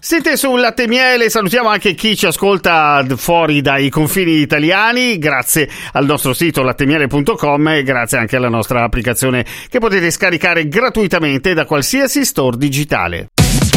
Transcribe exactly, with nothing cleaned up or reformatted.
Sente, sul Latte e Miele salutiamo anche chi ci ascolta fuori dai confini italiani, grazie al nostro sito lattemiele punto com e grazie anche alla nostra applicazione che potete scaricare gratuitamente da qualsiasi store digitale.